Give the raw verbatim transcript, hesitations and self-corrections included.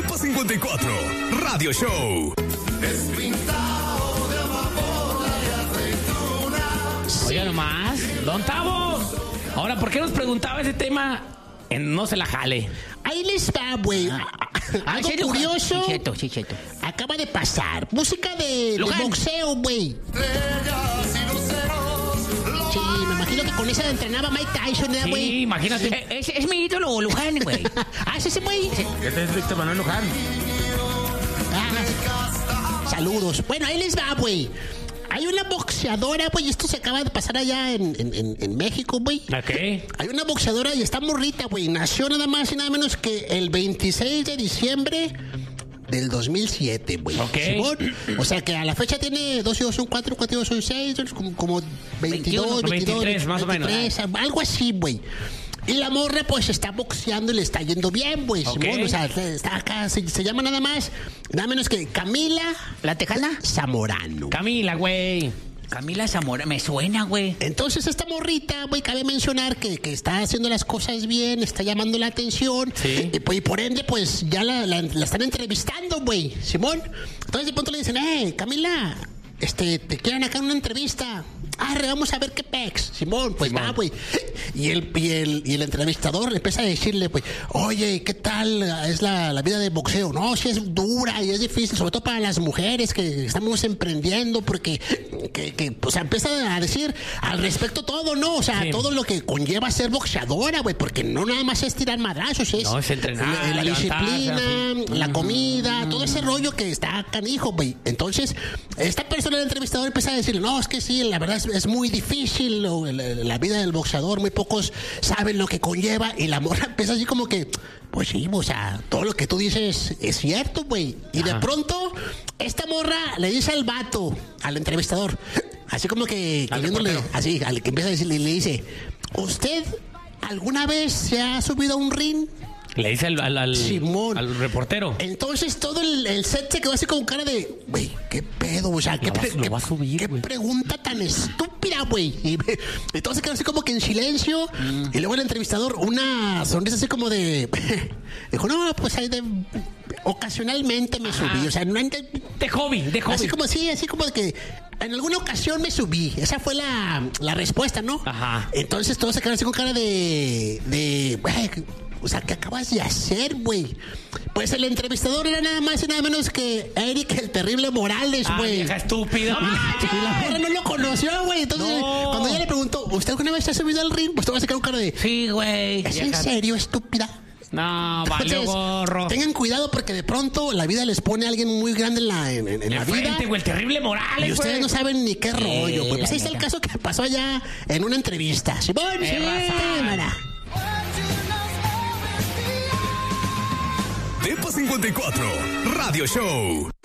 Depa cincuenta y cuatro, Radio Show. Oiga nomás, Don Tavo. Ahora, ¿por qué nos preguntaba ese tema en No Se La Jale? Ahí les va, güey. Ah. Algo Ah, curioso sí, cierto, sí, cierto. acaba de pasar. Música de, de Luján. boxeo, güey. Sí, me imagino que con esa entrenaba Mike Tyson, ¿eh, güey? Sí, imagínate. Eh, Es, es mi ídolo, Luján, güey. Ah, ¿es ese, güey? Este es Víctor Manuel Luján. Ah, saludos. Bueno, ahí les va, güey. Hay una boxeadora, güey, esto se acaba de pasar allá en, en, en, en México, güey. Ok. Hay una boxeadora y está morrita, güey. Nació nada más y nada menos que el veintiséis de diciembre del dos mil siete, güey. Ok. ¿Simón? O sea que a la fecha tiene dos y dos son cuatro, cuatro y dos son seis, como, como veintidós, veintidós, veintitrés, más o menos. veintitrés, algo así, güey. Y la morra, pues, está boxeando y le está yendo bien, güey. Ok. Simón, o sea, está acá, se, se llama nada más, nada menos que Camila ¿La tejana? Zamorano. Camila, güey. Camila Zamora, me suena, güey. Entonces esta morrita, güey, cabe mencionar que, que está haciendo las cosas bien, está llamando la atención. Sí. Y, pues, y por ende, pues ya la, la- la están entrevistando, güey, Simón. Entonces de pronto le dicen, eh, Camila, este, te quieren acá en una entrevista. Arre, vamos a ver qué pex. Simón, pues Simón. va, güey. Y el, y, el, y el entrevistador le empieza a decirle, pues, oye, ¿qué tal es la, la vida de boxeo? No, sí es dura y es difícil, sobre todo para las mujeres que estamos emprendiendo, porque, que, que, o sea, empieza a decir al respecto todo, ¿no? O sea, Sí. todo lo que conlleva ser boxeadora, güey, porque no nada más es tirar madrazos, es, No, es entrenar, la, la levantarse, disciplina, así. la comida, todo ese rollo que está canijo, güey. Entonces, esta persona, el entrevistador, empieza a decirle, no, es que sí, la verdad es, es muy difícil lo- la, la vida del boxeador, muy pocos saben lo que conlleva, y la morra empieza así como que, pues sí, o sea, todo lo que tú dices es cierto, güey. Y de Ajá. pronto, esta morra le dice al vato, al entrevistador, así como que, Al queriéndole- reportero. así, al que empieza a decirle, le dice, ¿usted alguna vez se ha subido a un ring? Le dice al, al, al, Simón. al reportero. Entonces todo el, el set se quedó así con cara de, güey, ¿qué pedo? O sea, ¿qué, Lo va- pre- lo qué- va a subir, qué güey. pregunta tan estúpida, güey? Y entonces quedó así como que en silencio. Mm. Y luego el entrevistador, una sonrisa así como de... Dijo, no, pues ahí de... Ocasionalmente me subí. O sea, no ente- De hobby, de hobby. Así como así, así como de que en alguna ocasión me subí. Esa fue la, la respuesta, ¿no? Ajá. Entonces todos se quedaron así con cara de... de güey, o sea, ¿qué acabas de hacer, güey? Pues el entrevistador era nada más y nada menos que Eric el Terrible Morales, Ah, güey. vieja estúpida. Y la morra no lo conoció, güey. Entonces, No. cuando ella le preguntó, ¿usted alguna vez se ha subido al ring? Pues todo se quedó con cara de... Sí, güey. ¿Es en vieja. serio, estúpida? No, valió Entonces, gorro. tengan cuidado porque de pronto la vida les pone a alguien muy grande en la, en, en- en la vida. Enfrente, güey, el terrible Morales, Y ustedes güey. no saben ni qué rollo, güey. la Pues ahí está el neta. caso que pasó allá en una entrevista. ¿Sí, bon? Eh, Sí, raza. cámara. Depa cincuenta y cuatro, Radio Show.